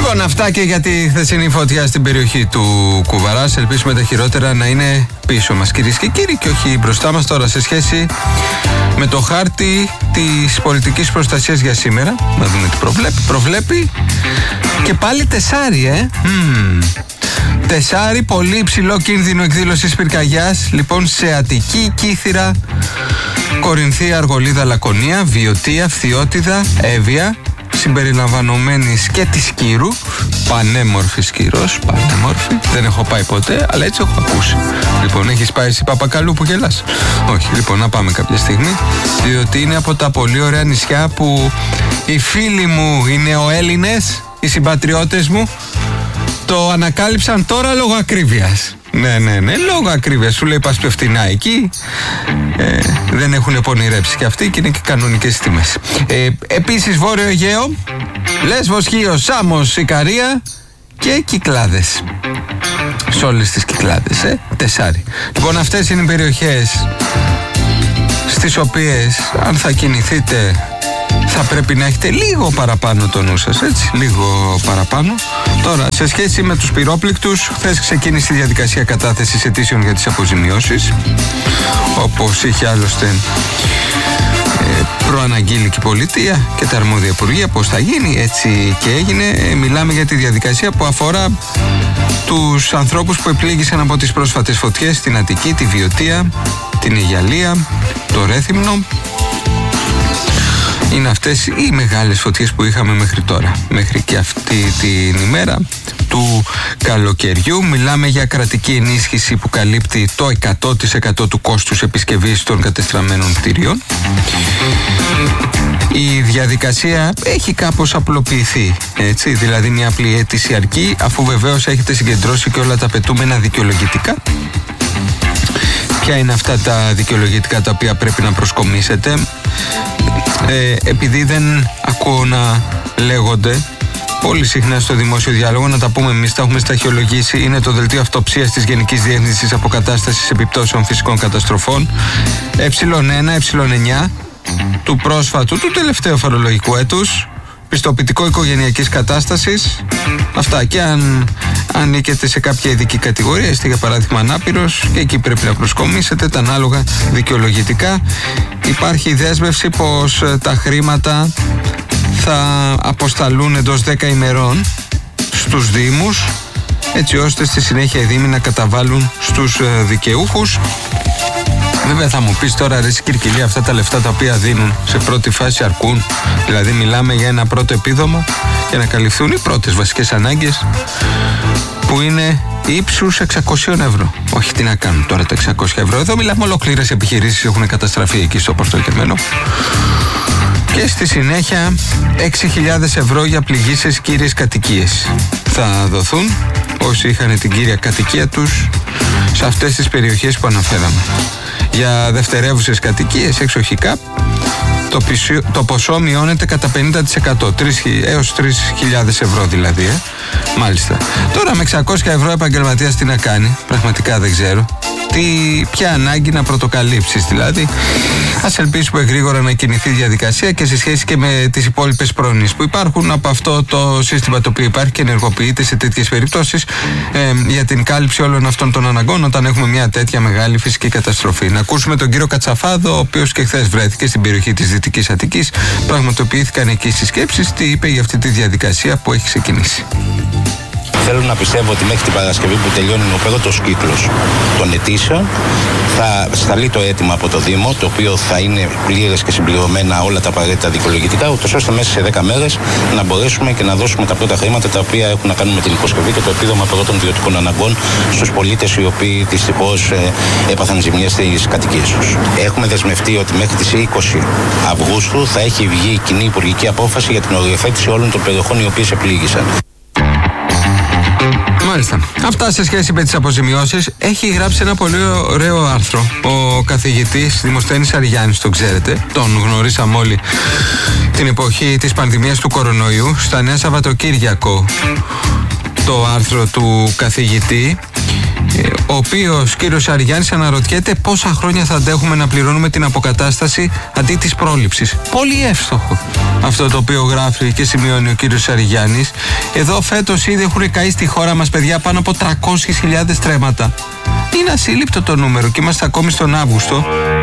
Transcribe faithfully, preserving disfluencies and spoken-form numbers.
Λοιπόν, αυτά και για τη χθεσινή φωτιά στην περιοχή του Κουβαράς. Ελπίζουμε τα χειρότερα να είναι πίσω μας, κυρίες και κύριοι, και όχι μπροστά μας. Τώρα, σε σχέση με το χάρτη της πολιτικής προστασίας για σήμερα, να δούμε τι προβλέπει. Προβλέπει και πάλι τεσάρι, ε. Mm. Τεσάρι, πολύ υψηλό κίνδυνο εκδήλωσης πυρκαγιάς. Λοιπόν, σε Αττική, Κύθυρα, Κορινθία, Αργολίδα, Λακωνία, Βιωτία, Φθιώτιδα, Εύβοια, συμπεριλαμβανομένης και της Κύρου. Πανέμορφης Κύρος, πανέμορφη. Δεν έχω πάει ποτέ, αλλά έτσι έχω ακούσει. Λοιπόν, έχεις πάει εσύ Παπακαλού που γελάς? Όχι, λοιπόν, να πάμε κάποια στιγμή, διότι είναι από τα πολύ ωραία νησιά που οι φίλοι μου, οι νεοέλληνες, οι συμπατριώτες μου, το ανακάλυψαν τώρα λόγω ακρίβειας. Ναι, ναι, ναι, λόγω ακρίβειας. Σου λέει πας πιο φτηνά εκεί. Ε, δεν έχουν πονηρέψει και αυτοί και είναι και κανονικές τιμές. Ε, επίσης, Βόρειο Αιγαίο, Λέσβος, Χίος, Σάμος, Ικαρία και Κυκλάδες. Σε όλες τις Κυκλάδες, ε, τεσάρι. Λοιπόν, αυτές είναι οι περιοχές στις οποίες, αν θα κινηθείτε, θα πρέπει να έχετε λίγο παραπάνω το νου σας, έτσι, λίγο παραπάνω. Τώρα, σε σχέση με τους πυρόπληκτους, χθες ξεκίνησε η διαδικασία κατάθεσης αιτήσεων για τις αποζημιώσεις, όπως είχε άλλωστε ε, προαναγγείλει και η πολιτεία και τα αρμόδια υπουργεία πώς θα γίνει, έτσι και έγινε. Ε, μιλάμε για τη διαδικασία που αφορά τους ανθρώπους που επλήγησαν από τις πρόσφατες φωτιές στην Αττική, τη Βιωτία, την Αιγιαλία, το Ρέθυμνο. Είναι αυτές οι μεγάλες φωτιές που είχαμε μέχρι τώρα, μέχρι και αυτή την ημέρα του καλοκαιριού. Μιλάμε για κρατική ενίσχυση που καλύπτει το εκατό τοις εκατό του κόστους επισκευής των κατεστραμμένων κτηρίων. Η διαδικασία έχει κάπως απλοποιηθεί, έτσι, δηλαδή μια απλή αίτηση αρκεί, αφού βεβαίως έχετε συγκεντρώσει και όλα τα απαιτούμενα δικαιολογητικά. Ποια είναι αυτά τα δικαιολογητικά τα οποία πρέπει να προσκομίσετε? Ε, επειδή δεν ακούω να λέγονται πολύ συχνά στο δημόσιο διάλογο, να τα πούμε εμείς, τα έχουμε σταχυολογήσει. Είναι το δελτίο αυτοψίας της Γενικής Διεύθυνσης Αποκατάστασης Επιπτώσεων Φυσικών Καταστροφών ε ένα, ε εννιά του πρόσφατου, του τελευταίου φορολογικού έτους, πιστοποιητικό οικογενειακής κατάστασης. Αυτά, και αν ανήκετε σε κάποια ειδική κατηγορία, είστε για παράδειγμα ανάπηρος, και εκεί πρέπει να προσκομίσετε τα ανάλογα δικαιολογητικά. Υπάρχει δέσμευση πως τα χρήματα θα αποσταλούν εντός δέκα ημερών στους Δήμους, έτσι ώστε στη συνέχεια οι Δήμοι να καταβάλουν στους δικαιούχους. Βέβαια θα μου πεις τώρα, ρε Κυρκυλή, αυτά τα λεφτά τα οποία δίνουν σε πρώτη φάση αρκούν? Δηλαδή μιλάμε για ένα πρώτο επίδομα για να καλυφθούν οι πρώτες βασικές ανάγκες, που είναι ύψους εξακόσια ευρώ. Όχι, τι να κάνουν τώρα τα εξακόσια ευρώ? Εδώ μιλάμε ολόκληρες επιχειρήσεις έχουν καταστραφεί εκεί στο Πορτοκεμένο. Και στη συνέχεια έξι χιλιάδες ευρώ για πληγήσεις κύριες κατοικίες θα δοθούν όσοι είχαν την κύρια κατοικία τους σε αυτές τις περιοχές που αναφέραμε. Για δευτερεύουσες κατοικίες εξοχικά το, πισιο, το ποσό μειώνεται κατά πενήντα τοις εκατό, τρεις, έως τρεις χιλιάδες ευρώ δηλαδή, ε. Μάλιστα. Τώρα με εξακόσια ευρώ επαγγελματίας τι να κάνει? Πραγματικά δεν ξέρω. Τι, ποια ανάγκη να πρωτοκαλύψεις δηλαδή. Ας ελπίσουμε γρήγορα να κινηθεί η διαδικασία και σε σχέση και με τις υπόλοιπες πρόνοιες που υπάρχουν από αυτό το σύστημα το οποίο υπάρχει και ενεργοποιείται σε τέτοιες περιπτώσεις ε, για την κάλυψη όλων αυτών των αναγκών όταν έχουμε μια τέτοια μεγάλη φυσική καταστροφή. Να ακούσουμε τον κύριο Κατσαφάδο, ο οποίος και χθες βρέθηκε στην περιοχή της Δυτικής Αττικής. Πραγματοποιήθηκαν εκεί συσκέψεις. Τι είπε για αυτή τη διαδικασία που έχει ξεκινήσει? Θέλω να πιστεύω ότι μέχρι την Παρασκευή που τελειώνει ο πρώτος κύκλος των αιτήσεων θα σταλεί το αίτημα από το Δήμο, το οποίο θα είναι πλήρες και συμπληρωμένα όλα τα απαραίτητα δικαιολογητικά, ούτως ώστε μέσα σε δέκα μέρες να μπορέσουμε και να δώσουμε τα πρώτα χρήματα τα οποία έχουν να κάνουν με την υποσκευή και το επίδομα πρώτων βιωτικών αναγκών στους πολίτες οι οποίοι δυστυχώς ε, έπαθαν ζημιές στις κατοικίες τους. Έχουμε δεσμευτεί ότι μέχρι τις είκοσι Αυγούστου θα έχει βγει κοινή υπουργική απόφαση για την οριοθέτηση όλων των περιοχών οι οποίες επλήγησαν. Μάλιστα. Αυτά σε σχέση με τις αποζημιώσεις. Έχει γράψει ένα πολύ ωραίο άρθρο ο καθηγητής Δημοσθένης Αριγιάννης, τον ξέρετε. Τον γνωρίσαμε όλοι την εποχή της πανδημίας του κορονοϊού. Στα Νέα Σαββατοκύριακο το άρθρο του καθηγητή, ο οποίος κύριος Αριγιάννης αναρωτιέται πόσα χρόνια θα αντέχουμε να πληρώνουμε την αποκατάσταση αντί της πρόληψης. Πολύ εύστοχο αυτό το οποίο γράφει και σημειώνει ο κύριος Αριγιάννης, Εδώ φέτος ήδη έχουν καεί στη χώρα μας, παιδιά, πάνω από τριακόσιες χιλιάδες τρέματα. Είναι ασύλληπτο το νούμερο και είμαστε ακόμη στον Αύγουστο